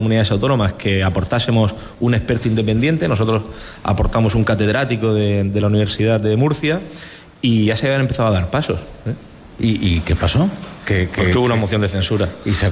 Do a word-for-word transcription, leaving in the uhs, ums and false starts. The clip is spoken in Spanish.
comunidades autónomas que aportásemos un experto independiente. Nosotros aportamos un catedrático de, de la Universidad de Murcia y ya se habían empezado a dar pasos, ¿eh? ¿Y, y qué pasó? ¿Qué, qué, Porque hubo una qué? moción de censura. ¿Y se